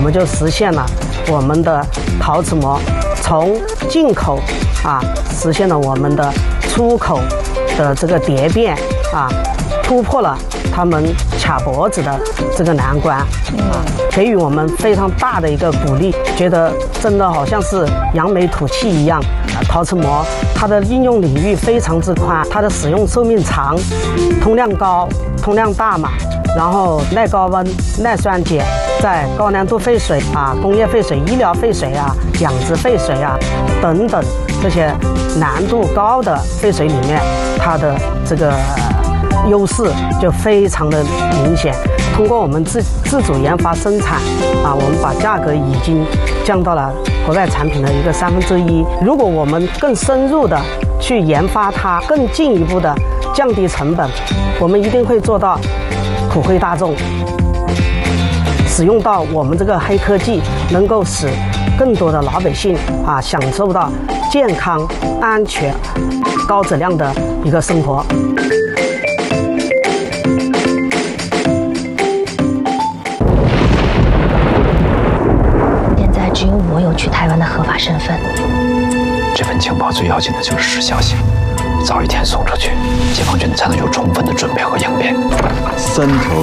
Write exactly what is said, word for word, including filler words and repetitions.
们就实现了我们的陶瓷膜从进口啊，实现了我们的出口的这个蝶变啊，突破了他们卡脖子的这个难关啊，给予我们非常大的一个鼓励，觉得真的好像是扬眉吐气一样。陶瓷膜它的应用领域非常之宽，它的使用寿命长，通量高，通量大嘛，然后耐高温、耐酸碱，在高难度废水啊、工业废水、医疗废水啊、养殖废水啊等等这些难度高的废水里面，它的这个优势就非常的明显。通过我们自自主研发生产啊，我们把价格已经降到了国外产品的一个三分之一。如果我们更深入的去研发它，更进一步的降低成本，我们一定会做到普惠大众，使用到我们这个黑科技，能够使更多的老百姓啊享受到健康、安全、高质量的一个生活。 现在只有我有去台湾的合法身份。 这份情报最要紧的就是时效性，早一天送出去，解放军才能有充分的准备和应变。 三条